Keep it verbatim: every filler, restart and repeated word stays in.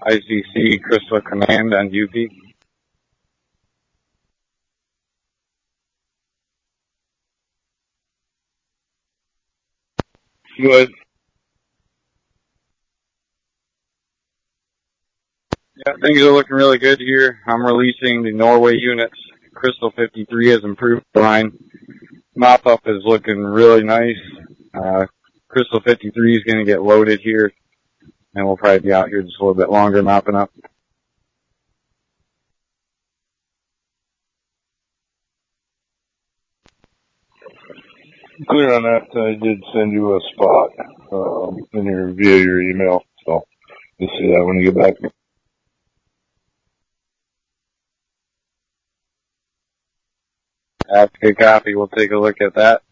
I C C Crystal Command on U P. Good. Yeah, things are looking really good here. I'm releasing the Norway units. Crystal fifty-three has improved line. Mop up is looking really nice. Uh, Crystal fifty-three is going to get loaded here, and we'll probably be out here just a little bit longer mopping up. Clear on that. I did send you a spot um, in your via your email, so you'll see that when you get back. That's a good copy. We'll take a look at that.